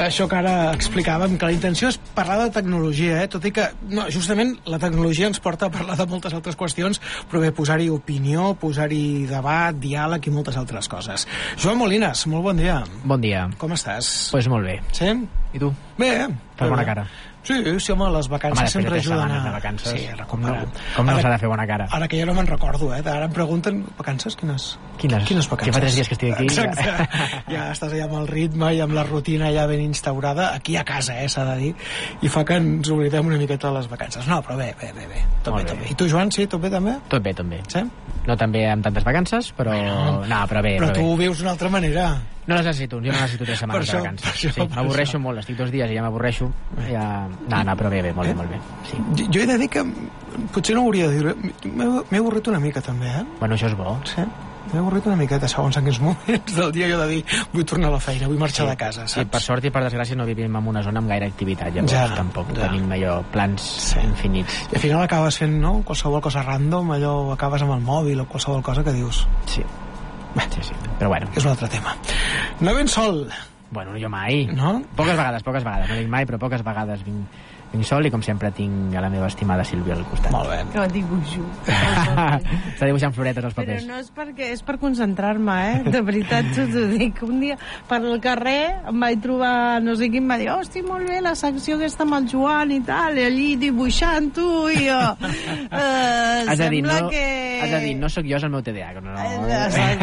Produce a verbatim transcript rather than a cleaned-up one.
això que ara explicàvem, que la intenció és parlar de tecnologia, eh? Tot i que, no, justament, la tecnologia ens porta a parlar de moltes altres qüestions, però bé, posar-hi opinió, posar-hi debat, diàleg i moltes altres coses. Joan Molines, molt bon dia. Bon dia. Com estàs? Doncs pues molt bé. Sí? I tu? Bé. Fas bona cara. Sí, sí, home, les vacances home, sempre ajuden a... De vacances, sí, a recuperar. Com no, com no s'ha de fer bona cara? Ara que jo no me'n recordo, eh? Ara em pregunten, vacances? Quines? Quines? Quines vacances? Que fa tres dies que estic aquí. Exacte. Ja estàs allà amb el ritme i amb la rutina ja ben instaurada, aquí a casa, eh, s'ha de dir, i fa que ens oblidem una miqueta de les vacances. No, però bé, bé, bé, bé. Tot bé, tot bé. I tu, Joan, sí? Tot bé, també? Tot bé, tot bé. Sí? No tan bé amb tantes vacances, però... Bueno, no, però bé, però, però tu bé. ho vius d'una altra manera. No les necessito, jo no necessito tres setmanes això, de vacances. això, sí, m'avorreixo molt, estic dos dies i ja m'avorreixo. Ja... No, no, però bé, bé, molt bé, molt bé. Sí. Jo, jo he de dir que potser no ho hauria de dir. M'he avorrit una mica, també, eh? Bueno, això és bo. Sí? M'he avorrit una miqueta, segons en quins moments del dia jo he de dir, vull tornar a la feina, vull marxar sí. de casa, saps? Sí, per sort i per desgràcia no vivim en una zona amb gaire activitat, llavors ja, tampoc ja. tenim allò plans sí. infinits. I al final acabes fent, no?, qualsevol cosa random, allò acabes amb el mòbil o qualsevol cosa que dius. Sí. Bé, sí, sí. Però bueno. És un altre tema. No ben sol. Bueno, jo mai. No? Poques vegades, poques vegades. No dic mai, però poques vegades vinc, vinc sol i com sempre tinc a la meva estimada Sílvia al costat. Molt bé. No, dibuixo. Està dibuixant floretes als papers. Però no és perquè és per concentrar-me, eh? De veritat, t'ho dic. Un dia per al carrer em vaig trobar, no sé qui em va dir, hosti, molt bé, la secció aquesta amb el Joan i tal, i allí dibuixant tu i jo. Uh, has de dir, sembla no, que... Has de dir, no sóc jo, és el meu T D A. No, no, Eh,